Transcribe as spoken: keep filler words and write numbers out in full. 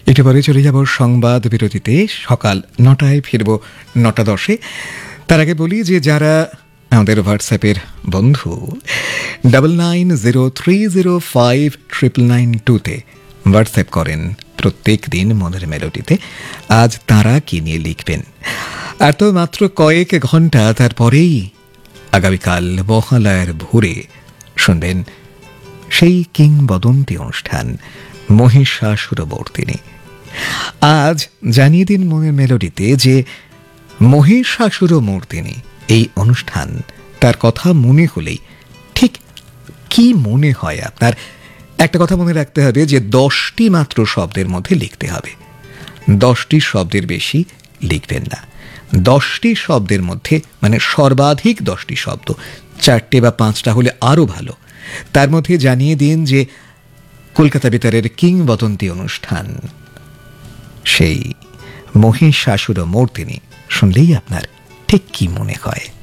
একটু পরে চলে যাব সংবাদ বিরতিতে। সকাল নটায় ফিরব নটা দশে। তার আগে বলি যে যারা আমাদের হোয়াটসঅ্যাপের বন্ধু double nine zero three zero five triple nine টুতে হোয়াটসঅ্যাপ করেন প্রত্যেক দিন মনের মেলোডিতে, আজ তারা কি নিয়ে লিখবেন। আর তো মাত্র কয়েক ঘন্টা তারপরেই আগামীকাল মহালয়ার ভোরে শুনবেন সেই কিংবদন্তি অনুষ্ঠান মহিষাসুরমর্দিনী। আজ জানিয়ে দিন মনের মেলোডিতে যে মহিষাসুরমর্দিনী এই অনুষ্ঠান, তার কথা মনে হলেই ঠিক কি মনে হয় আপনার? একটা কথা মনে রাখতে হবে যে দশটি মাত্র শব্দের মধ্যে লিখতে হবে, দশটি শব্দের বেশি লিখবেন না। দশটি শব্দের মধ্যে মানে সর্বাধিক দশটি শব্দ, চারটে বা পাঁচটা হলে আরও ভালো। তার মধ্যে জানিয়ে দিন যে কলকাতা বেতারের কিংবদন্তি অনুষ্ঠান সেই মহিষাসুরমর্দিনী শুনলেই আপনার ঠিক কি মনে হয়।